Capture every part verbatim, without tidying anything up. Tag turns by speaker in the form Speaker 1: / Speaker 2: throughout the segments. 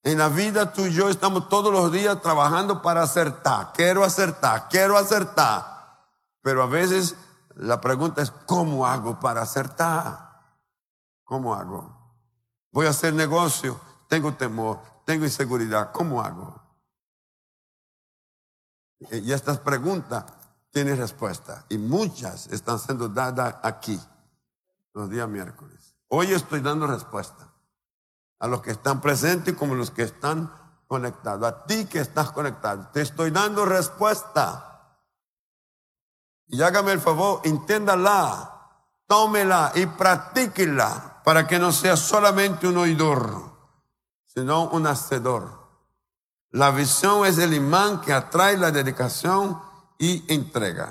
Speaker 1: En la vida tú y yo estamos todos los días trabajando para acertar. Quiero acertar, quiero acertar. Pero a veces la pregunta es, ¿cómo hago para acertar? ¿Cómo hago? Voy a hacer negocio, tengo temor, tengo inseguridad. ¿Cómo hago? Y estas preguntas tienen respuesta. Y muchas están siendo dadas aquí, los días miércoles. Hoy estoy dando respuesta a los que están presentes como los que están conectados. A ti que estás conectado, te estoy dando respuesta. Y hágame el favor, inténdala, tómela y practíquela para que no sea solamente un oidor, sino un hacedor. La visión es el imán que atrae la dedicación y entrega.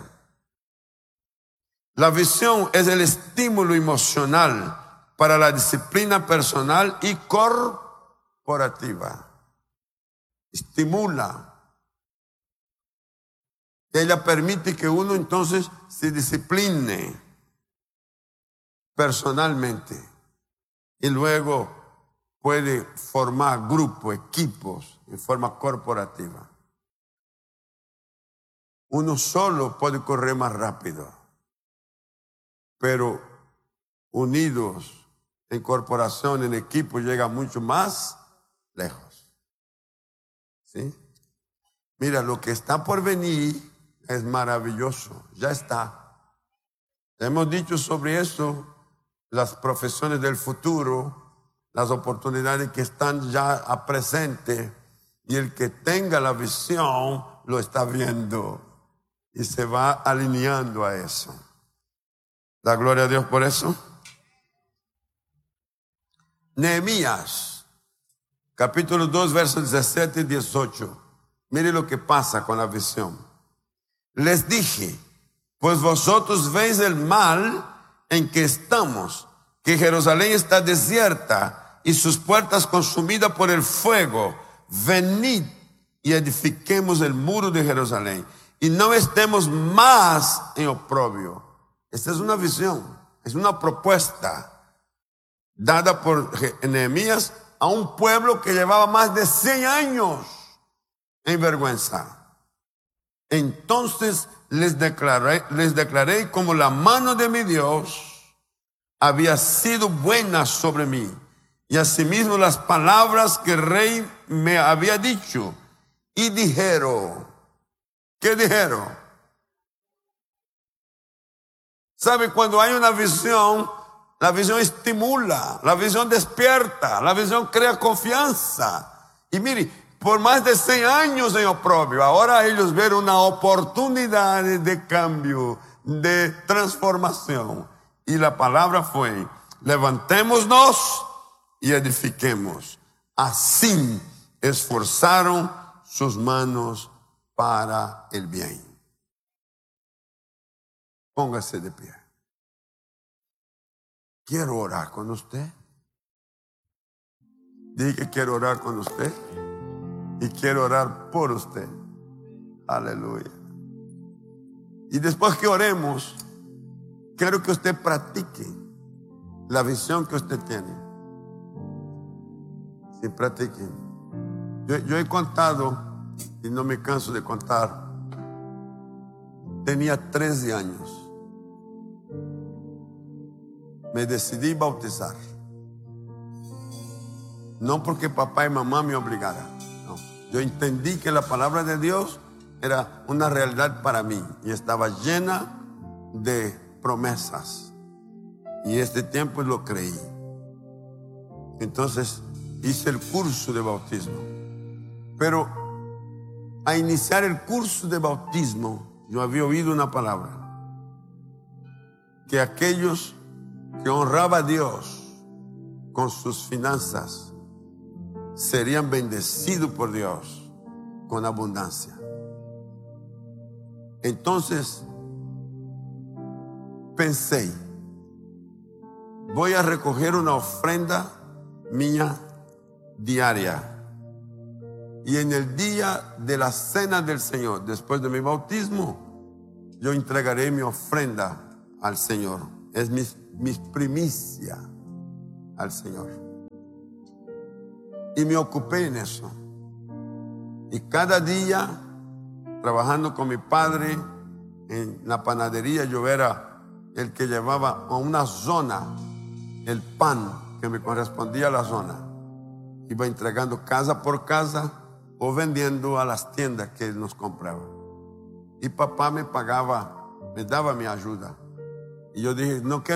Speaker 1: La visión es el estímulo emocional para la disciplina personal y corporativa. Estimula. Ella permite que uno entonces se discipline personalmente y luego puede formar grupos, equipos en forma corporativa. Uno solo puede correr más rápido, pero unidos en corporación, en equipo, llega mucho más lejos. ¿Sí? Mira, lo que está por venir es maravilloso, ya está. Hemos dicho sobre eso, las profesiones del futuro, las oportunidades que están ya a presente, y el que tenga la visión lo está viendo y se va alineando a eso. Da gloria a Dios por eso. Nehemías, capítulo dos, versos diecisiete y dieciocho. Mire lo que pasa con la visión. Les dije, pues vosotros veis el mal en que estamos, que Jerusalén está desierta y sus puertas consumidas por el fuego. Venid y edifiquemos el muro de Jerusalén y no estemos más en oprobio. Esta es una visión, es una propuesta dada por Nehemías a un pueblo que llevaba más de cien años en vergüenza. Entonces les declaré, les declaré como la mano de mi Dios había sido buena sobre mí, y asimismo las palabras que el rey me había dicho. Y dijeron, ¿qué dijeron? ¿Sabe? Cuando hay una visión, la visión estimula, la visión despierta, la visión crea confianza. Y mire, por más de cien años en oprobio, ahora ellos ven una oportunidad de cambio, de transformación. Y la palabra fue, levantémonos y edifiquemos. Así esforzaron sus manos para el bien. Póngase de pie. Quiero orar con usted. Dije que quiero orar con usted y quiero orar por usted. Aleluya. Y después que oremos, quiero que usted practique la visión que usted tiene. Sí, practique. Yo, yo he contado, y no me canso de contar, tenía trece años. Me decidí bautizar. No porque papá y mamá me obligaran. No. Yo entendí que la palabra de Dios era una realidad para mí y estaba llena de promesas. Y este tiempo lo creí. Entonces hice el curso de bautismo. Pero a iniciar el curso de bautismo, yo había oído una palabra. Que aquellos que honraba a Dios con sus finanzas serían bendecidos por Dios con abundancia. Entonces pensé, voy a recoger una ofrenda mía diaria, y en el día de la cena del Señor, después de mi bautismo, yo entregaré mi ofrenda al Señor. Es mi, mi primicia al Señor. Y me ocupé en eso. Y cada día, trabajando con mi padre en la panadería, yo era el que llevaba a una zona el pan que me correspondía a la zona. Iba entregando casa por casa o vendiendo a las tiendas que él nos compraba. Y papá me pagaba, me daba mi ayuda. Y yo dije, no quiero